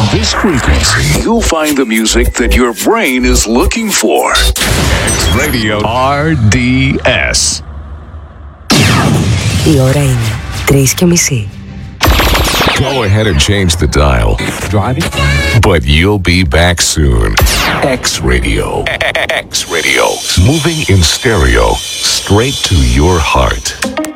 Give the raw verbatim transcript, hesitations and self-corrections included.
this frequency, you'll find the music that your brain is looking for. X-Radio αρ ντι ες. Η ώρα είναι τρεις και μισή. Go ahead and change the dial. Driving? But you'll be back soon. X-Radio. X-Radio. Moving in stereo. Straight to your heart.